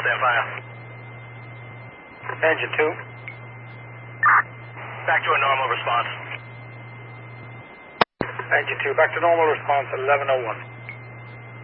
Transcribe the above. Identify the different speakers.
Speaker 1: stand fire.
Speaker 2: Engine 2.
Speaker 1: Back to a normal response.
Speaker 2: Engine 2, back to normal response, 1101.